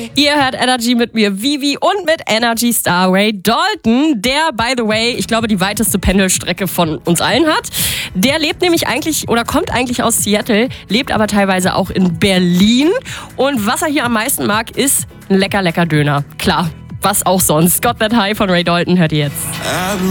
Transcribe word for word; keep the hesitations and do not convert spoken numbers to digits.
Ihr hört Energy mit mir, Vivi, und mit Energy Star Ray Dalton, der, by the way, ich glaube, die weiteste Pendelstrecke von uns allen hat. Der lebt nämlich eigentlich oder kommt eigentlich aus Seattle, lebt aber teilweise auch in Berlin. Und was er hier am meisten mag, ist ein lecker, lecker Döner. Klar, was auch sonst. Got That High von Ray Dalton hört ihr jetzt.